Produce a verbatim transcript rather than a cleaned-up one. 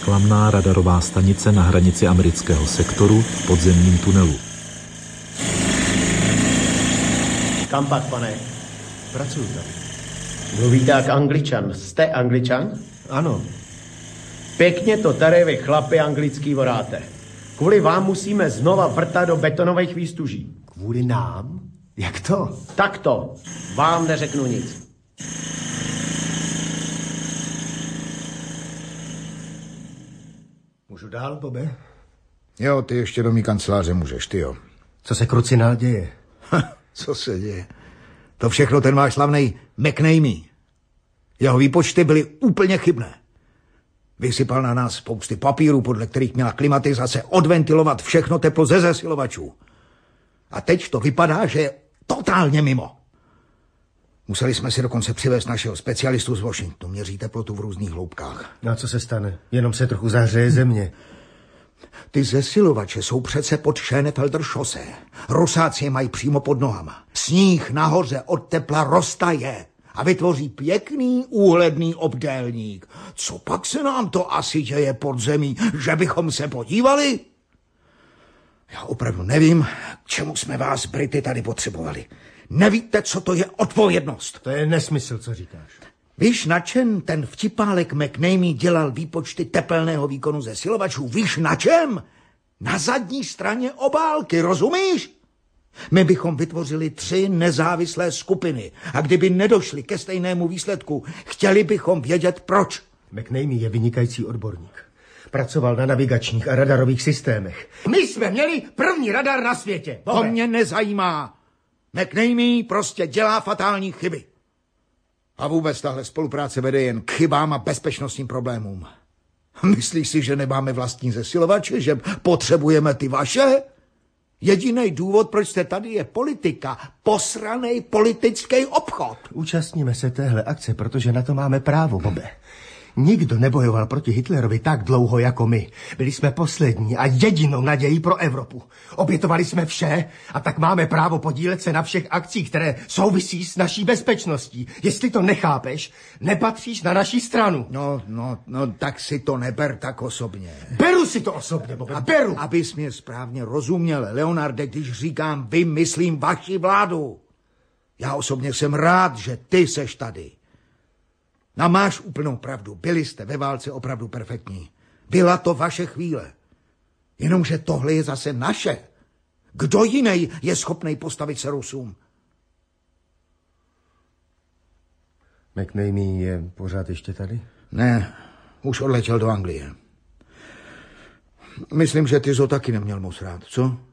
reklamná radarová stanice na hranici amerického sektoru v podzemním tunelu. Kam pak, pane? Pracuji tady. Mluvíte jak Angličan. Jste Angličan? Ano. Pěkně to tady vy chlapi anglický voráte. Kvůli vám musíme znova vrtat do betonových výstuží. Kvůli nám? Jak to? Tak to. Vám neřeknu nic. Můžu dál, Bobe? Jo, ty ještě do mý kanceláře můžeš, ty jo. Co se krucinál děje? Ha, co se děje? To všechno ten váš slavnej McNamee. Jeho výpočty byly úplně chybné. Vysypal na nás spousty papírů, podle kterých měla klimatizace odventilovat všechno teplo ze zesilovačů. A teď to vypadá, že je totálně mimo. Museli jsme si dokonce přivést našeho specialistu z Washingtonu. Měří teplotu v různých hloubkách. No a co se stane? Jenom se trochu zahřeje země. Ty zesilovače jsou přece pod Schönefelder šosé. Rusáci je mají přímo pod nohama. Sníh nahoře od tepla roztaje a vytvoří pěkný úhledný obdélník. Co pak se nám to asi děje pod zemí, že bychom se podívali? Já opravdu nevím, k čemu jsme vás, Brity, tady potřebovali. Nevíte, co to je odpovědnost. To je nesmysl, co říkáš. Víš, na čem ten vtipálek McNamee dělal výpočty tepelného výkonu zesilovačů? Víš, na čem? Na zadní straně obálky, rozumíš? My bychom vytvořili tři nezávislé skupiny a kdyby nedošli ke stejnému výsledku, chtěli bychom vědět proč. McNamee je vynikající odborník. Pracoval na navigačních a radarových systémech. My jsme měli první radar na světě. Bobe. To mě nezajímá. McNamee prostě dělá fatální chyby. A vůbec tahle spolupráce vede jen k chybám a bezpečnostním problémům. Myslíš si, že nemáme vlastní zesilovače, že potřebujeme ty vaše? Jediný důvod, proč jste tady, je politika. Posranej politický obchod. Účastníme se téhle akce, protože na to máme právo, Bobe. Nikdo nebojoval proti Hitlerovi tak dlouho jako my. Byli jsme poslední a jedinou nadějí pro Evropu. Obětovali jsme vše a tak máme právo podílet se na všech akcích, které souvisí s naší bezpečností. Jestli to nechápeš, nepatříš na naši stranu. No, no, no, tak si to neber tak osobně. Beru si to osobně, Bobe, beru. Abys mě správně rozuměl, Leonarde, když říkám vy, myslím vaši vládu. Já osobně jsem rád, že ty seš tady. No máš úplnou pravdu, byli jste ve válce opravdu perfektní. Byla to vaše chvíle. Jenomže tohle je zase naše. Kdo jiný je schopný postavit se Rusům? McNamee je pořád ještě tady? Ne, už odletěl do Anglie. Myslím, že ty jsi ho taky neměl moc rád, co?